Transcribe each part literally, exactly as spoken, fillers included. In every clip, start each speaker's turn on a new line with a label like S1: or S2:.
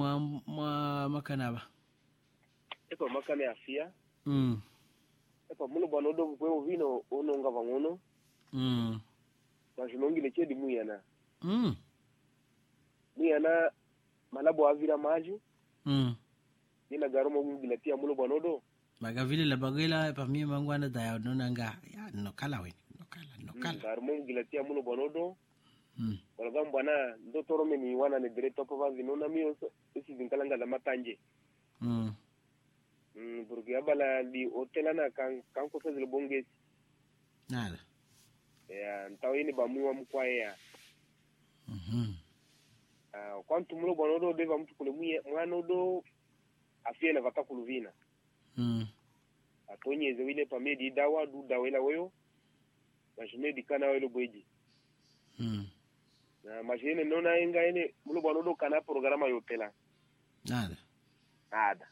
S1: mwa mwa makana ba
S2: eko makana ya fia
S1: mm
S2: eko mulo banodo mkwe vino ono nga vangono
S1: mm
S2: na junongi le chedi muyana
S1: mm
S2: muyana malabo avira maji
S1: mm
S2: nina garomo mbilatia mulo banodo
S1: magavile la bagela pa mimi mangwana da ya nona nga ya no kala we no kala no kala
S2: garomo mbilatia mulo banodo
S1: mm
S2: wala gambana ndo torome ni wana ne director pa vino na mio isi dinkalanga la matanje
S1: mm
S2: mm burgi abala di hotelana kan kan ko fezele bongesi
S1: nada
S2: ya ntawini bamuwa mkwae ya
S1: mhm
S2: ah kwantu mulo banodo deva mtu kule mwe mwanodo afie na vatakuluvina
S1: mm
S2: atonyeze wile pamedi dawa du dawela weyo majine kana welo boji
S1: mm
S2: na majine nona enga ene mulo banodo kana programa yopela
S1: nada
S2: nada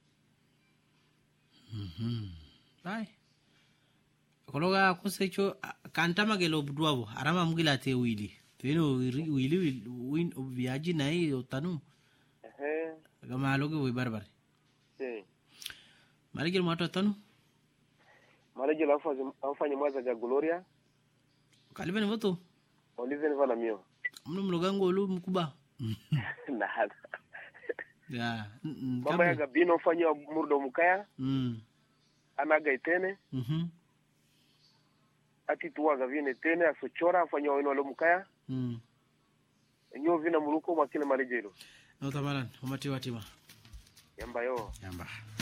S1: mhm bye kologa kusecho kantama gelo budwabo arama mugila te wili teno wili win obviaji nai otanu
S2: eh
S1: kama aloge we barbare
S2: eh
S1: marigel mato tanu
S2: marigel afa afanye mwaza ja gloria
S1: kalibeni voto
S2: oliven vana mio
S1: mno mlogango lu mkuba
S2: nada
S1: ya
S2: mama ya gabino fanya murdo mukaya
S1: mm
S2: anaga itene
S1: mhm
S2: ati tuwaga vine tene asochora afanya wino lo mukaya
S1: mm
S2: nyo vina muruko makile marejelo
S1: no tamaran umati watima
S2: yamba yo
S1: yamba